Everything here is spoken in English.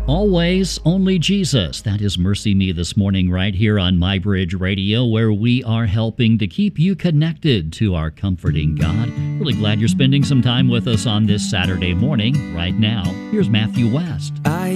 Always, only Jesus. That is Mercy Me this morning right here on My Bridge Radio, where we are helping to keep you connected to our comforting God. Really glad you're spending some time with us on this Saturday morning. Right now, here's Matthew West. I